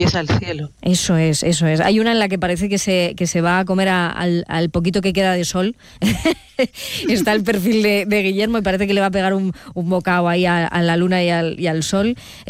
es al cielo. Eso es. Hay una en la que parece que se va a comer al poquito que queda de sol. Está el perfil de Guillermo y parece que le va a pegar un bocado ahí a la luna y al sol.